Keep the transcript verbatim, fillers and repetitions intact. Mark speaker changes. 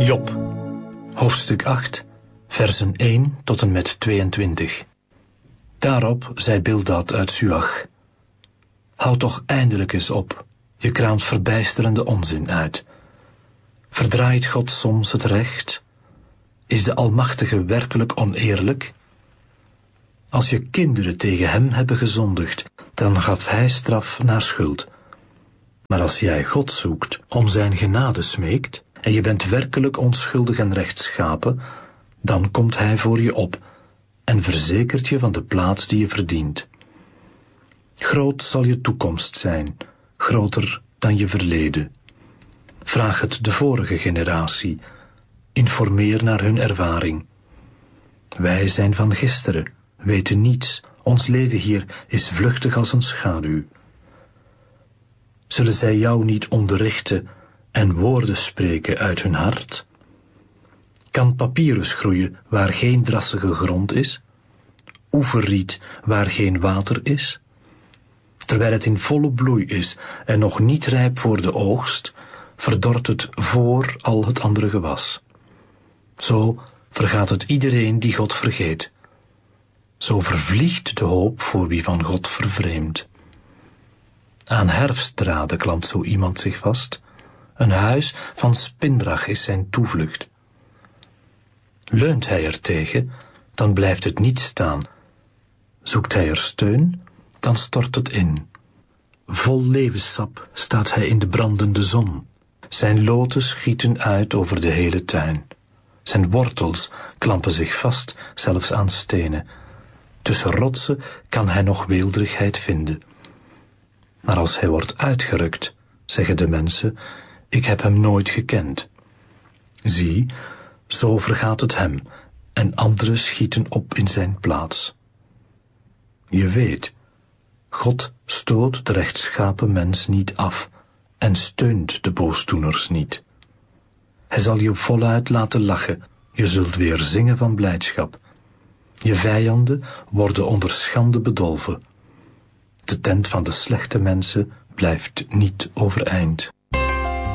Speaker 1: Job, hoofdstuk acht, versen één tot en met tweeëntwintig. Daarop zei Bildad uit Suach: Houd toch eindelijk eens op, je kraamt verbijsterende onzin uit. Verdraait God soms het recht? Is de Almachtige werkelijk oneerlijk? Als je kinderen tegen hem hebben gezondigd, dan gaf hij straf naar schuld. Maar als jij God zoekt, om zijn genade smeekt, en je bent werkelijk onschuldig en rechtschapen, dan komt hij voor je op en verzekert je van de plaats die je verdient. Groot zal je toekomst zijn, groter dan je verleden. Vraag het de vorige generatie, informeer naar hun ervaring. Wij zijn van gisteren, weten niets, ons leven hier is vluchtig als een schaduw. Zullen zij jou niet onderrichten en woorden spreken uit hun hart? Kan papyrus groeien waar geen drassige grond is? Oeverriet waar geen water is? Terwijl het in volle bloei is en nog niet rijp voor de oogst, verdort het voor al het andere gewas. Zo vergaat het iedereen die God vergeet. Zo vervliegt de hoop voor wie van God vervreemdt. Aan herfstdraden klampt zo iemand zich vast. Een huis van spinrag is zijn toevlucht. Leunt hij er tegen, dan blijft het niet staan. Zoekt hij er steun, dan stort het in. Vol levenssap staat hij in de brandende zon. Zijn loten schieten uit over de hele tuin. Zijn wortels klampen zich vast, zelfs aan stenen. Tussen rotsen kan hij nog weelderigheid vinden. Maar als hij wordt uitgerukt, zeggen de mensen: ik heb hem nooit gekend. Zie, zo vergaat het hem, en anderen schieten op in zijn plaats. Je weet, God stoot de rechtschapen mens niet af en steunt de boosdoeners niet. Hij zal je voluit laten lachen, je zult weer zingen van blijdschap. Je vijanden worden onder schande bedolven. De tent van de slechte mensen blijft niet overeind.